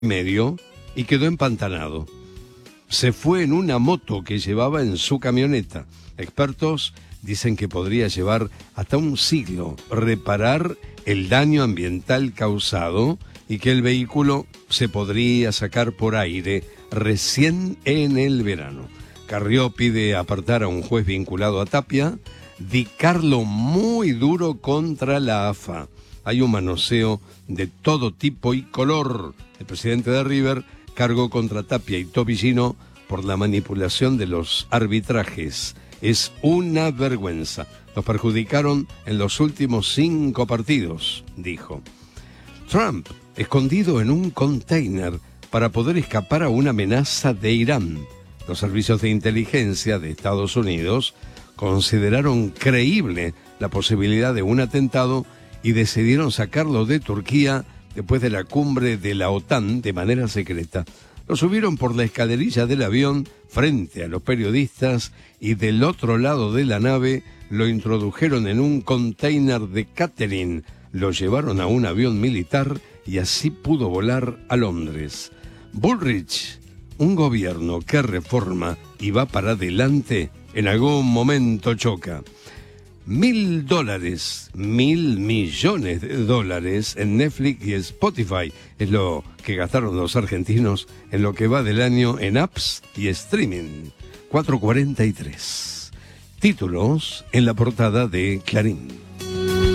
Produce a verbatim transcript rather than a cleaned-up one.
medio y quedó empantanado. Se fue en una moto que llevaba en su camioneta. Expertos dicen que podría llevar hasta un siglo reparar el daño ambiental causado y que el vehículo se podría sacar por aire recién en el verano. Carrió pide apartar a un juez vinculado a Tapia, dicarlo muy duro contra la A F A. Hay un manoseo de todo tipo y color. El presidente de River cargó contra Tapia y Tobillino por la manipulación de los arbitrajes. Es una vergüenza. Nos perjudicaron en los últimos cinco partidos, dijo. Trump, escondido en un container para poder escapar a una amenaza de Irán. Los servicios de inteligencia de Estados Unidos consideraron creíble la posibilidad de un atentado y decidieron sacarlo de Turquía después de la cumbre de la OTAN de manera secreta. Lo subieron por la escalerilla del avión frente a los periodistas y del otro lado de la nave lo introdujeron en un container de catering. Lo llevaron a un avión militar y así pudo volar a Londres. Bullrich, un gobierno que reforma y va para adelante, en algún momento choca. Mil dólares, mil millones de dólares en Netflix y Spotify es lo que gastaron los argentinos en lo que va del año en apps y streaming. cuatrocientos cuarenta y tres. Títulos en la portada de Clarín.